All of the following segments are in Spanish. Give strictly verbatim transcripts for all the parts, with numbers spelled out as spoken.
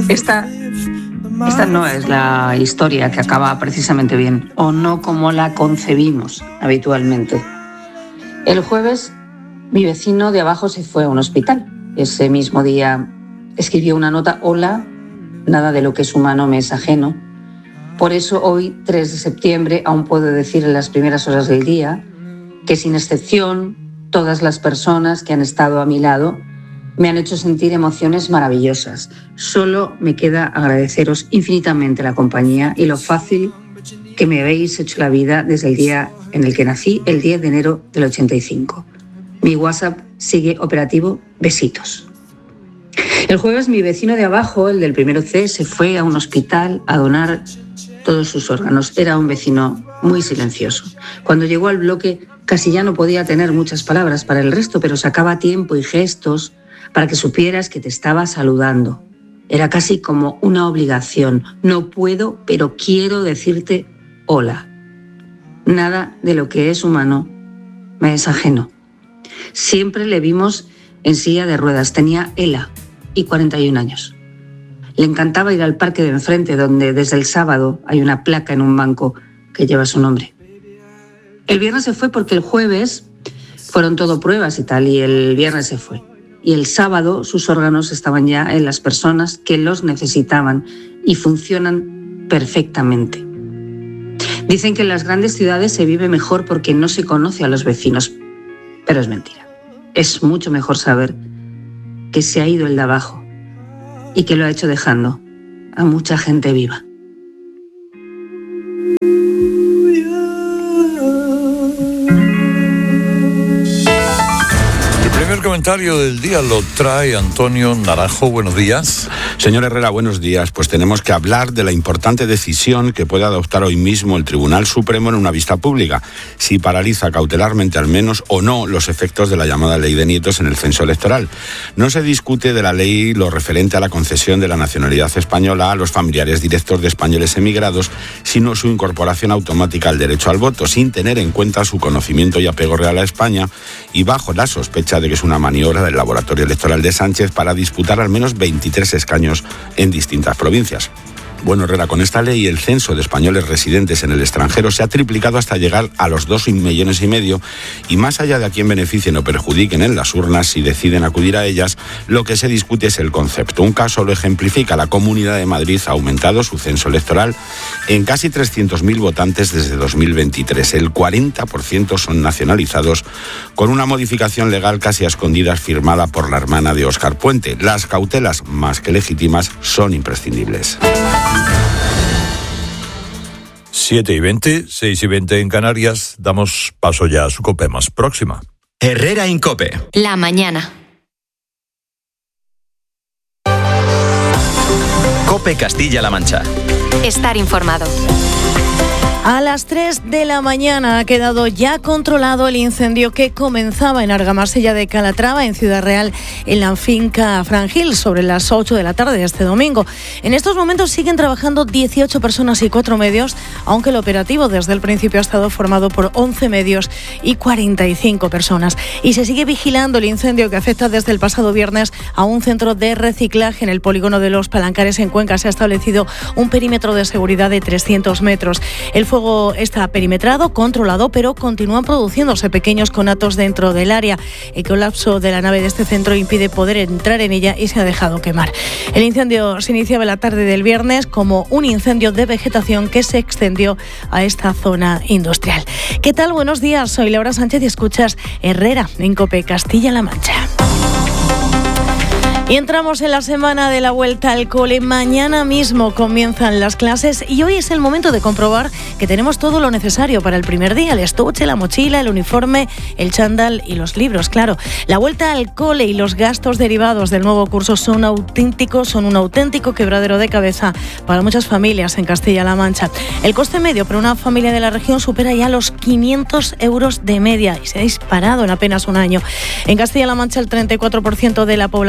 Esta, esta no es la historia que acaba precisamente bien, o no como la concebimos habitualmente. El jueves, mi vecino de abajo se fue a un hospital. Ese mismo día escribió una nota: hola, nada de lo que es humano me es ajeno. Por eso hoy, tres de septiembre, aún puedo decir en las primeras horas del día que, sin excepción, todas las personas que han estado a mi lado me han hecho sentir emociones maravillosas. Solo me queda agradeceros infinitamente la compañía y lo fácil que me habéis hecho la vida desde el día en el que nací, el diez de enero del ochenta y cinco. Mi WhatsApp sigue operativo. Besitos. El jueves, mi vecino de abajo, el del primero C, se fue a un hospital a donar todos sus órganos. Era un vecino muy silencioso. Cuando llegó al bloque, casi ya no podía tener muchas palabras para el resto, pero sacaba tiempo y gestos para que supieras que te estaba saludando. Era casi como una obligación. No puedo, pero quiero decirte hola. Nada de lo que es humano me es ajeno. Siempre le vimos en silla de ruedas. Tenía ELA y cuarenta y un años. Le encantaba ir al parque de enfrente, donde desde el sábado hay una placa en un banco que lleva su nombre. El viernes se fue porque el jueves fueron todo pruebas y tal, y el viernes se fue. Y el sábado sus órganos estaban ya en las personas que los necesitaban y funcionan perfectamente. Dicen que en las grandes ciudades se vive mejor porque no se conoce a los vecinos, pero es mentira. Es mucho mejor saber que se ha ido el de abajo y que lo ha hecho dejando a mucha gente viva. El comentario del día lo trae Antonio Naranjo. Buenos días. Señor Herrera, buenos días. Pues tenemos que hablar de la importante decisión que puede adoptar hoy mismo el Tribunal Supremo en una vista pública, si paraliza cautelarmente al menos o no los efectos de la llamada ley de nietos en el censo electoral. No se discute de la ley lo referente a la concesión de la nacionalidad española a los familiares directos de españoles emigrados, sino su incorporación automática al derecho al voto, sin tener en cuenta su conocimiento y apego real a España, y bajo la sospecha de que es una maniobra del laboratorio electoral de Sánchez para disputar al menos veintitrés escaños en distintas provincias. Bueno, Herrera, con esta ley el censo de españoles residentes en el extranjero se ha triplicado hasta llegar a los dos millones y medio, y más allá de a quién beneficien o perjudiquen en las urnas si deciden acudir a ellas, lo que se discute es el concepto. Un caso lo ejemplifica: la Comunidad de Madrid ha aumentado su censo electoral en casi trescientos mil votantes desde dos mil veintitrés. El cuarenta por ciento son nacionalizados, con una modificación legal casi a escondidas firmada por la hermana de Óscar Puente. Las cautelas, más que legítimas, son imprescindibles. siete y veinte, seis y veinte en Canarias. Damos paso ya a su COPE más próxima. Herrera en COPE. La mañana. COPE Castilla-La Mancha. Estar informado. A las tres de la mañana ha quedado ya controlado el incendio que comenzaba en Argamasilla de Calatrava, en Ciudad Real, en la finca Frangil, sobre las ocho de la tarde de este domingo. En estos momentos siguen trabajando dieciocho personas y cuatro medios, aunque el operativo desde el principio ha estado formado por once medios y cuarenta y cinco personas. Y se sigue vigilando el incendio que afecta desde el pasado viernes a un centro de reciclaje en el polígono de Los Palancares, en Cuenca. Se ha establecido un perímetro de seguridad de trescientos metros. El El fuego está perimetrado, controlado, pero continúan produciéndose pequeños conatos dentro del área. El colapso de la nave de este centro impide poder entrar en ella y se ha dejado quemar. El incendio se iniciaba la tarde del viernes como un incendio de vegetación que se extendió a esta zona industrial. ¿Qué tal? Buenos días, soy Laura Sánchez y escuchas Herrera en COPE Castilla-La Mancha. Y entramos en la semana de la vuelta al cole. Mañana mismo comienzan las clases y hoy es el momento de comprobar que tenemos todo lo necesario para el primer día: el estuche, la mochila, el uniforme, el chándal y los libros, claro. La vuelta al cole y los gastos derivados del nuevo curso son auténticos, son un auténtico quebradero de cabeza para muchas familias en Castilla-La Mancha. El coste medio para una familia de la región supera ya los quinientos euros de media y se ha disparado en apenas un año. En Castilla-La Mancha el treinta y cuatro por ciento de la población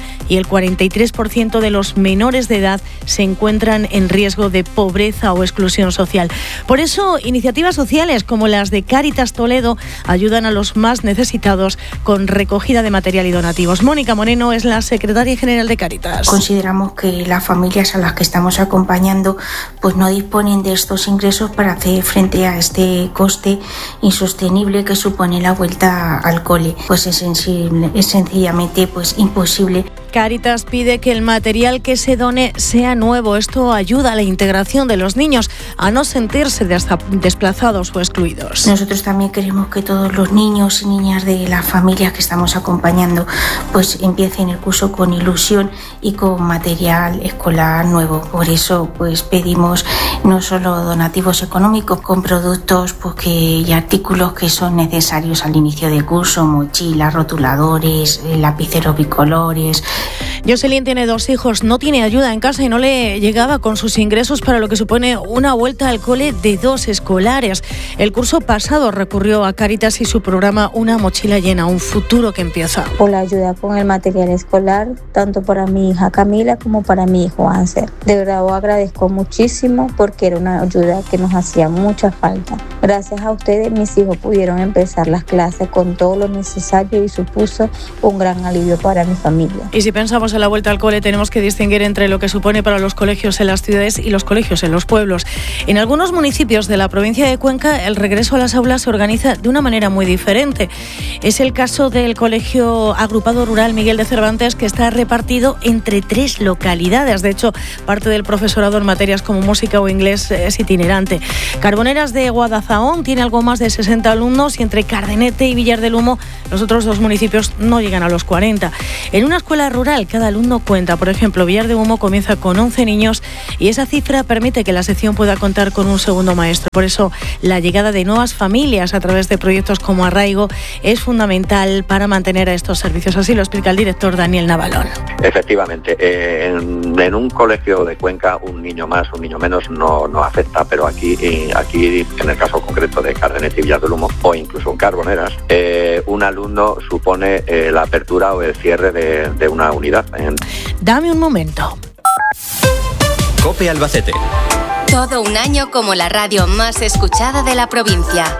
y el cuarenta y tres por ciento de los menores de edad se encuentran en riesgo de pobreza o exclusión social. Por eso, iniciativas sociales como las de Cáritas Toledo ayudan a los más necesitados con recogida de material y donativos. Mónica Moreno es la secretaria general de Cáritas. Consideramos que las familias a las que estamos acompañando pues no disponen de estos ingresos para hacer frente a este coste insostenible que supone la vuelta al cole. Pues es, sensible, es sencillamente pues imposible. Cáritas pide que el material que se done sea nuevo. Esto ayuda a la integración de los niños, a no sentirse desplazados o excluidos. Nosotros también queremos que todos los niños y niñas de las familias que estamos acompañando pues empiecen el curso con ilusión y con material escolar nuevo. Por eso pues pedimos no solo donativos económicos con productos pues, que, y artículos que son necesarios al inicio de curso, mochilas, rotuladores, lapiceros bicolores. Jocelyn tiene dos hijos, no tiene ayuda en casa y no le llegaba con sus ingresos para lo que supone una vuelta al cole de dos escolares. El curso pasado recurrió a Cáritas y su programa Una mochila llena, un futuro que empieza. Por la ayuda con el material escolar, tanto para mi hija Camila como para mi hijo Ansel. De verdad os agradezco muchísimo porque era una ayuda que nos hacía mucha falta. Gracias a ustedes mis hijos pudieron empezar las clases con todo lo necesario y supuso un gran alivio para mi familia. Y si pensamos en la vuelta al cole, tenemos que distinguir entre lo que supone para los colegios en las ciudades y los colegios en los pueblos. En algunos municipios de la provincia de Cuenca, el regreso a las aulas se organiza de una manera muy diferente. Es el caso del Colegio Agrupado Rural Miguel de Cervantes, que está repartido entre tres localidades. De hecho, parte del profesorado en materias como música o inglés es itinerante. Carboneras de Guadalajara tiene algo más de sesenta alumnos y entre Cardenete y Villar del Humo los otros dos municipios no llegan a los cuarenta. En una escuela rural cada alumno cuenta. Por ejemplo, Villar de Humo comienza con once niños y esa cifra permite que la sección pueda contar con un segundo maestro. Por eso la llegada de nuevas familias a través de proyectos como Arraigo es fundamental para mantener a estos servicios. Así lo explica el director Daniel Navalón. Efectivamente, eh, en, en un colegio de Cuenca un niño más, un niño menos no, no afecta, pero aquí, eh, aquí en el caso concreto de Cardenete y Villar del Humo o incluso en Carboneras, eh, un alumno supone eh, la apertura o el cierre de, de una unidad. Dame un momento. COPE Albacete. Todo un año como la radio más escuchada de la provincia.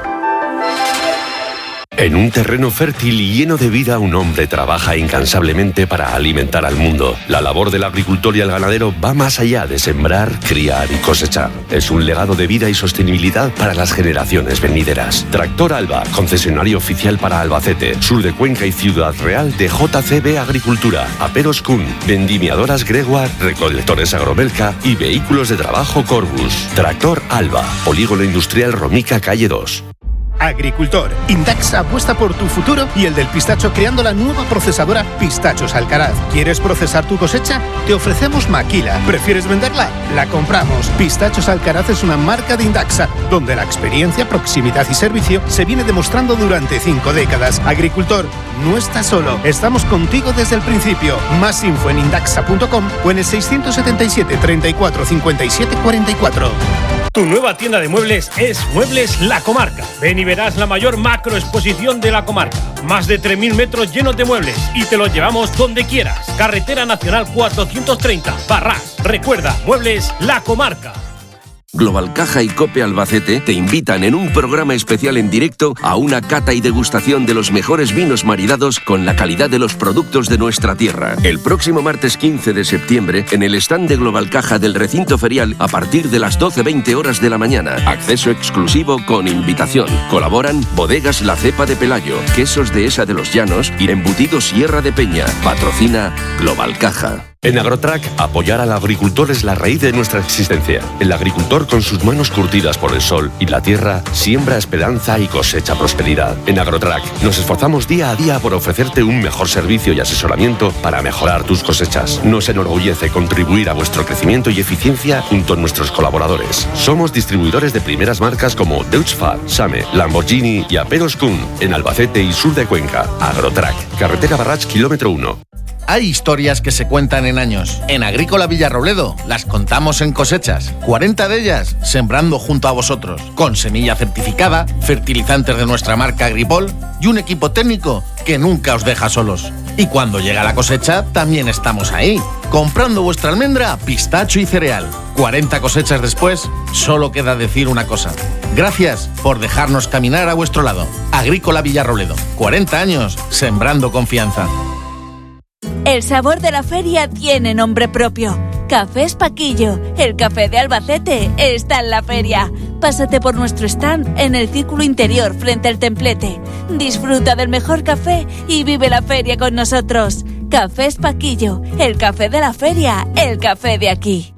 En un terreno fértil y lleno de vida, un hombre trabaja incansablemente para alimentar al mundo. La labor del agricultor y el ganadero va más allá de sembrar, criar y cosechar. Es un legado de vida y sostenibilidad para las generaciones venideras. Tractor Alba, concesionario oficial para Albacete, sur de Cuenca y Ciudad Real de J C B Agricultura, Aperos Kuhn, vendimiadoras Gregoire, recolectores Agromelca y vehículos de trabajo Corbus. Tractor Alba, polígono industrial Romica, calle dos. Agricultor, Indaxa apuesta por tu futuro y el del pistacho creando la nueva procesadora Pistachos Alcaraz. ¿Quieres procesar tu cosecha? Te ofrecemos maquila. ¿Prefieres venderla? La compramos. Pistachos Alcaraz es una marca de Indaxa, donde la experiencia, proximidad y servicio se viene demostrando durante cinco décadas. Agricultor, no estás solo. Estamos contigo desde el principio. Más info en indaxa punto com o en el seiscientos setenta y siete, treinta y cuatro, cincuenta y siete, cuarenta y cuatro. Tu nueva tienda de muebles es Muebles La Comarca. Ven y verás la mayor macroexposición de la comarca. Más de tres mil metros llenos de muebles y te los llevamos donde quieras. Carretera Nacional cuatrocientos treinta, Parras. Recuerda, Muebles La Comarca. Global Caja y COPE Albacete te invitan en un programa especial en directo a una cata y degustación de los mejores vinos maridados con la calidad de los productos de nuestra tierra. El próximo martes quince de septiembre en el stand de Global Caja del recinto ferial a partir de las doce veinte horas de la mañana. Acceso exclusivo con invitación. Colaboran Bodegas La Cepa de Pelayo, Quesos de Esa de los Llanos y Embutidos Sierra de Peña. Patrocina Global Caja. En Agrotrack, apoyar al agricultor es la raíz de nuestra existencia. El agricultor, con sus manos curtidas por el sol y la tierra, siembra esperanza y cosecha prosperidad. En Agrotrack, nos esforzamos día a día por ofrecerte un mejor servicio y asesoramiento para mejorar tus cosechas. Nos enorgullece contribuir a vuestro crecimiento y eficiencia junto a nuestros colaboradores. Somos distribuidores de primeras marcas como Deutz-Fahr, Same, Lamborghini y Aperos Kuhn en Albacete y sur de Cuenca. Agrotrack, carretera Barrach, kilómetro uno. hay historias que se cuentan en años. En Agrícola Villarrobledo las contamos en cosechas. cuarenta de ellas sembrando junto a vosotros. Con semilla certificada, fertilizantes de nuestra marca Agripol y un equipo técnico que nunca os deja solos. Y cuando llega la cosecha, también estamos ahí, comprando vuestra almendra, pistacho y cereal. cuarenta cosechas después, solo queda decir una cosa. Gracias por dejarnos caminar a vuestro lado. Agrícola Villarrobledo, cuarenta años sembrando confianza. El sabor de la feria tiene nombre propio. Cafés Paquillo, el café de Albacete, está en la feria. Pásate por nuestro stand en el círculo interior frente al templete. Disfruta del mejor café y vive la feria con nosotros. Cafés Paquillo, el café de la feria, el café de aquí.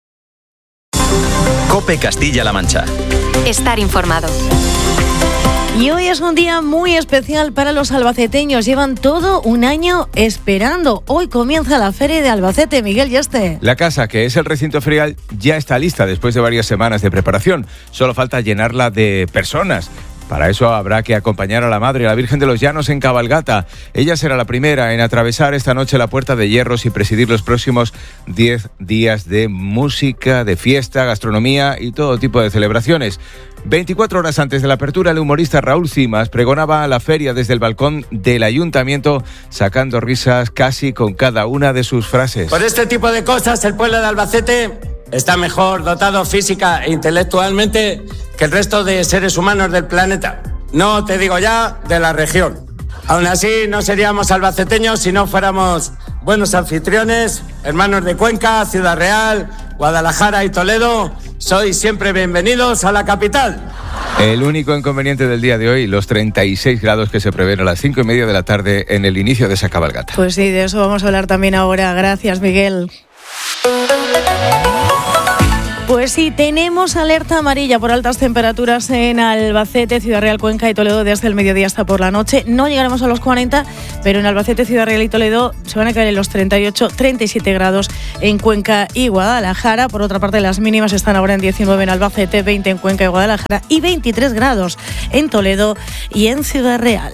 COPE Castilla-La Mancha. Estar informado. Y hoy es un día muy especial para los albaceteños. Llevan todo un año esperando. Hoy comienza la Feria de Albacete. Miguel Yeste. La casa, que es el recinto ferial, ya está lista después de varias semanas de preparación. Solo falta llenarla de personas. Para eso habrá que acompañar a la Madre, a la Virgen de los Llanos en cabalgata. Ella será la primera en atravesar esta noche la Puerta de Hierros y presidir los próximos diez días de música, de fiesta, gastronomía y todo tipo de celebraciones. veinticuatro horas antes de la apertura, el humorista Raúl Cimas pregonaba la feria desde el balcón del ayuntamiento, sacando risas casi con cada una de sus frases. Por este tipo de cosas, el pueblo de Albacete está mejor dotado física e intelectualmente que el resto de seres humanos del planeta. No te digo ya de la región. Aún así, no seríamos albaceteños si no fuéramos buenos anfitriones, hermanos de Cuenca, Ciudad Real, Guadalajara y Toledo. Sois siempre bienvenidos a la capital. El único inconveniente del día de hoy, los treinta y seis grados que se prevén a las cinco y media de la tarde en el inicio de esa cabalgata. Pues sí, de eso vamos a hablar también ahora. Gracias, Miguel. Pues sí, tenemos alerta amarilla por altas temperaturas en Albacete, Ciudad Real, Cuenca y Toledo desde el mediodía hasta por la noche. No llegaremos a los cuarenta, pero en Albacete, Ciudad Real y Toledo se van a caer en los treinta y ocho, treinta y siete grados en Cuenca y Guadalajara. Por otra parte, las mínimas están ahora en diecinueve en Albacete, veinte en Cuenca y Guadalajara y veintitrés grados en Toledo y en Ciudad Real.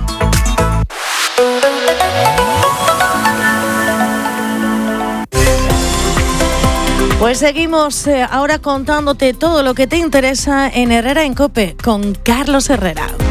Pues seguimos eh, ahora contándote todo lo que te interesa en Herrera en COPE con Carlos Herrera.